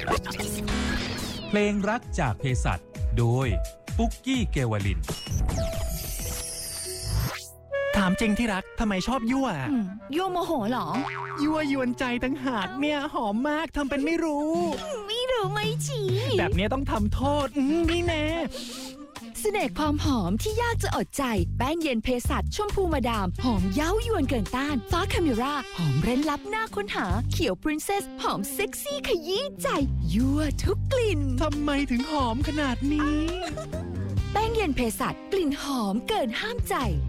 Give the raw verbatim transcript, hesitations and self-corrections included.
เพลงรักจากเภสัชโดยปุ๊กกี้เกวลินถามจริงที่รักทำไมชอบยั่วยั่วโมโหเหรอยั่วยวนใจตั้งหากเนี่ยหอมมากทำเป็นไม่รู้ไม่รู้ไม่ชี้แบบนี้ต้องทำโทษนี่แน่เสน่ห์ความหอมที่ยากจะอดใจแป้งเย็นเภสัชชมพูมาดามหอมเย้ายวนเกินต้านฟ้าคาเมราหอมเร้นลับหน้าค้นหาเขียวปรินเซสหอมเซ็กซี่ขยี้ใจยั่วทุกกลิ่นทำไมถึงหอมขนาดนี้แป้งเย็นเภสัชกลิ่นหอมเกินห้ามใจ